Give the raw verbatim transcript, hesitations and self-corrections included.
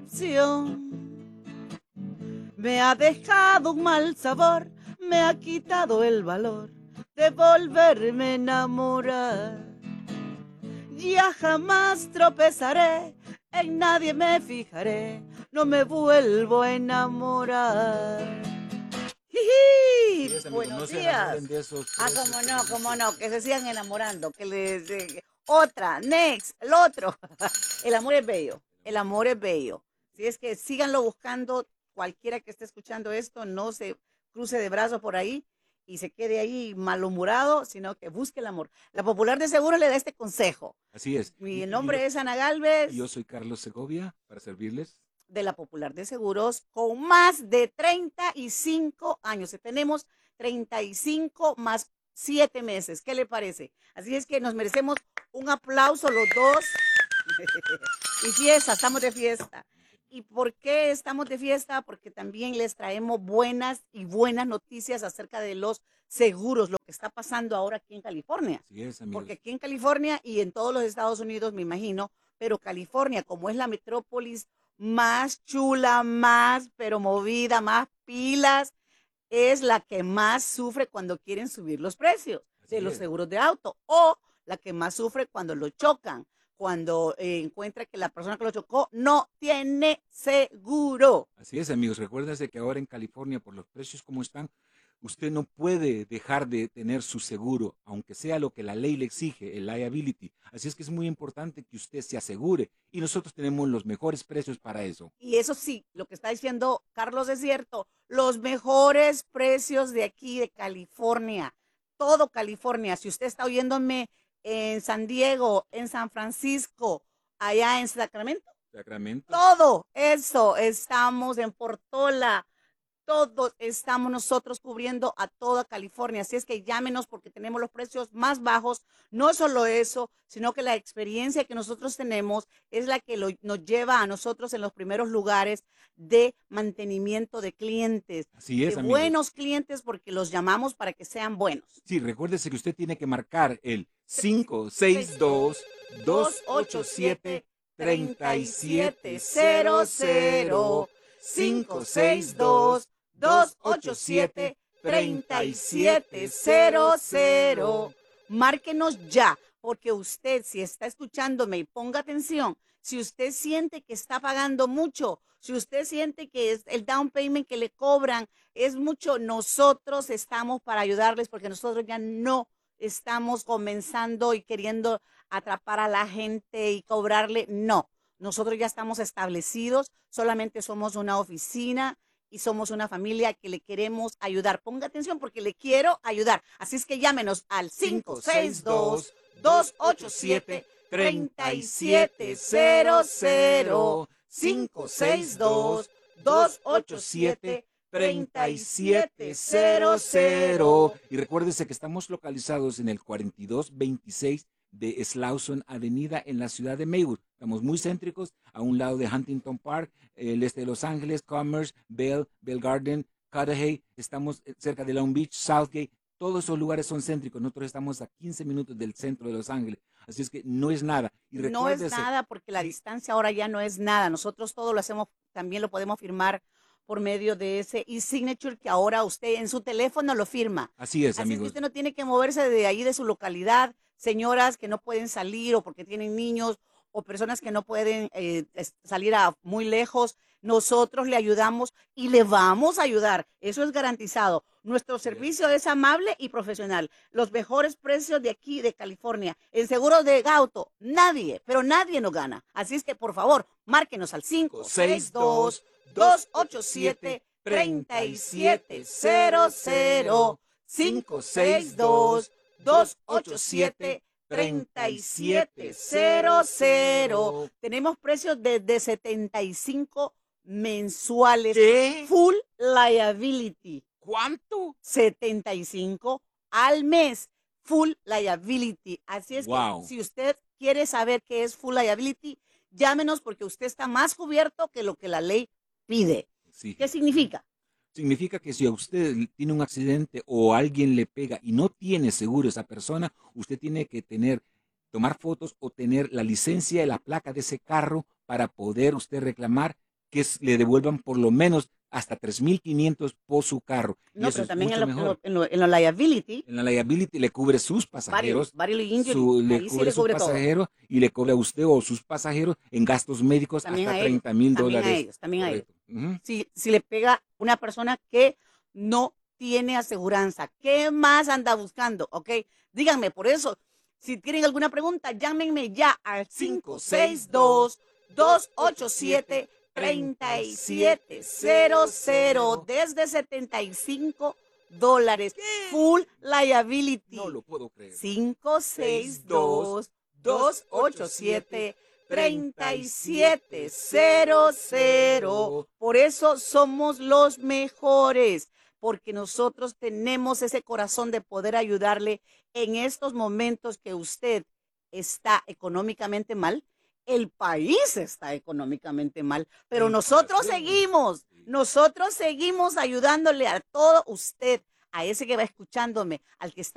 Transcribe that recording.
Me ha dejado un mal sabor, me ha quitado el valor de volverme a enamorar. Ya jamás tropezaré, en nadie me fijaré, no me vuelvo a enamorar. ¡Jiji! Sí, amigo, Buenos no se días. enamoren de esos Ah, precios cómo que no, dicen cómo que- no, que se sigan enamorando, que les... eh, otra, next, el otro. El amor es bello, el amor es bello. Si es que síganlo buscando, cualquiera que esté escuchando esto, no se cruce de brazos por ahí y se quede ahí malhumorado, sino que busque el amor. La Popular de Seguro le da este consejo. Así es. Y, Mi y- nombre y- es Ana y Galvez, yo soy Carlos Segovia, para servirles. de la Popular de Seguros, con más de treinta y cinco años. Tenemos treinta y cinco más siete meses. ¿Qué le parece? Así es que nos merecemos un aplauso los dos. Y fiesta, estamos de fiesta. ¿Y por qué estamos de fiesta? Porque también les traemos buenas y buenas noticias acerca de los seguros, lo que está pasando ahora aquí en California. Así es, amigos. Porque aquí en California y en todos los Estados Unidos, me imagino, pero California, como es la metrópolis más chula, más, pero movida, más pilas, es la que más sufre cuando quieren subir los precios Así de los es. seguros de auto, o la que más sufre cuando lo chocan, cuando eh, encuentra que la persona que lo chocó no tiene seguro. Así es, amigos. Recuérdense que ahora en California, por los precios como están, usted no puede dejar de tener su seguro, aunque sea lo que la ley le exige, el liability. Así es que es muy importante que usted se asegure y nosotros tenemos los mejores precios para eso. Y eso sí, lo que está diciendo Carlos es cierto, los mejores precios de aquí, de California, todo California. Si usted está oyéndome en San Diego, en San Francisco, allá en Sacramento, Sacramento. todo eso estamos en Portola. Todos estamos nosotros cubriendo a toda California. Así es que llámenos porque tenemos los precios más bajos. No solo eso, sino que la experiencia que nosotros tenemos es la que lo, nos lleva a nosotros en los primeros lugares de mantenimiento de clientes. Así es, de amigos. buenos clientes porque los llamamos para que sean buenos. Sí, recuérdese que usted tiene que marcar el cinco seis dos, dos ocho siete, tres siete cero cero. cinco seis dos, dos ocho siete, tres siete cero cero. Márquenos ya, porque usted, si está escuchándome y ponga atención, si usted siente que está pagando mucho, si usted siente que es el down payment que le cobran es mucho, nosotros estamos para ayudarles porque nosotros ya no estamos comenzando y queriendo atrapar a la gente y cobrarle, no. Nosotros ya estamos establecidos, solamente somos una oficina y somos una familia que le queremos ayudar. Ponga atención porque le quiero ayudar. Así es que llámenos al cinco seis dos, dos ocho siete, tres siete cero cero. cinco seis dos, dos ocho siete, tres siete cero cero. Y recuérdese que estamos localizados en el cuarenta y dos veintiséis de Slauson Avenida en la ciudad de Maywood. Estamos muy céntricos, a un lado de Huntington Park, el este de Los Ángeles, Commerce, Bell, Bell Garden, Cudahy. Estamos cerca de Long Beach, Southgate. Todos esos lugares son céntricos. Nosotros estamos a quince minutos del centro de Los Ángeles. Así es que no es nada. Y no es nada porque la distancia ahora ya no es nada. Nosotros todo lo hacemos, también lo podemos firmar por medio de ese e-signature que ahora usted en su teléfono lo firma. Así es, Así amigos. es que usted no tiene que moverse de ahí, de su localidad. Señoras que no pueden salir o porque tienen niños o personas que no pueden eh, salir a muy lejos, nosotros le ayudamos y le vamos a ayudar. Eso es garantizado. Nuestro servicio es amable y profesional. Los mejores precios de aquí, de California. En seguros de auto, nadie, pero nadie nos gana. Así es que, por favor, márquenos al cinco seis dos, dos ocho siete, tres siete cero cero. cinco seis dos, dos ocho siete, tres siete cero cero. Tenemos precios desde setenta y cinco mensuales. ¿Qué? Full liability. ¿Cuánto? setenta y cinco al mes. Full liability. Así es Wow. que si usted quiere saber qué es full liability, llámenos porque usted está más cubierto que lo que la ley pide. Sí. ¿Qué significa? Significa que si a usted tiene un accidente o alguien le pega y no tiene seguro esa persona, usted tiene que tener, tomar fotos o tener la licencia y la placa de ese carro para poder usted reclamar que es- le devuelvan por lo menos hasta tres mil quinientos por su carro. Y No, eso pero es también en mucho lo, en mejor. lo, en lo- en lo liability, En la liability le cubre sus body, pasajeros, bodily injury, su, le ahí sí cubre le sus cubre todo. pasajeros y le cubre a usted o sus pasajeros en gastos médicos También hasta a ellos, treinta mil también a dólares. ellos, también a ellos. Correcto. Ujú. Si, si le pega una persona que no tiene aseguranza, ¿qué más anda buscando? ¿Ok? Díganme, por eso, si tienen alguna pregunta, llámenme ya al cinco seis dos, dos ocho siete, tres siete cero cero desde setenta y cinco dólares. Full liability. No lo puedo creer. cinco seis dos, dos ocho siete, tres siete cero cero. Por eso somos los mejores, porque nosotros tenemos ese corazón de poder ayudarle en estos momentos que usted está económicamente mal. El país está económicamente mal, pero La nosotros inflación. seguimos, Sí. nosotros seguimos ayudándole a todo usted, a ese que va escuchándome, al que está